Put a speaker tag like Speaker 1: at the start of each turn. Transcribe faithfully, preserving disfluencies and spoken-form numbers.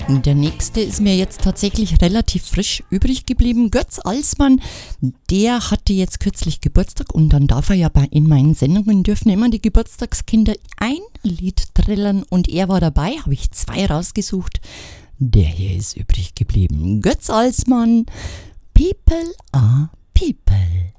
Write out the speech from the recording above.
Speaker 1: Der nächste ist mir jetzt tatsächlich relativ frisch übrig geblieben. Götz Alsmann, der hatte jetzt kürzlich Geburtstag und dann darf er ja bei, in meinen Sendungen dürfen immer die Geburtstagskinder ein Lied trällern und er war dabei, habe ich zwei rausgesucht. Der hier ist übrig geblieben. Götz Alsmann, People are People.